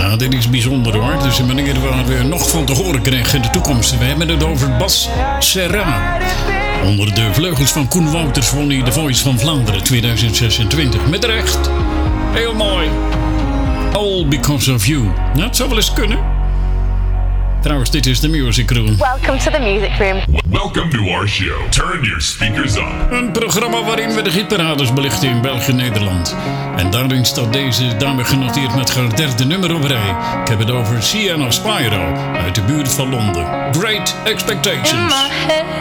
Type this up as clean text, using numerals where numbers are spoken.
Ja, dit is bijzonder hoor. Het is een meneer waar we nog van te horen krijgen in de toekomst. We hebben het over Bas Serra. Onder de vleugels van Koen Wouters won hij The Voice van Vlaanderen 2026. Met recht. Heel mooi. All because of you. Nou, het zou wel eens kunnen. Trouwens, dit is de Music Room. Welcome to the Music Room. Welcome to our show. Turn your speakers up. Een programma waarin we de hitparades belichten in België en Nederland. En daarin staat deze dame genoteerd met haar derde nummer op rij. Ik heb het over Sienna Spyro uit de buurt van Londen. Great Expectations.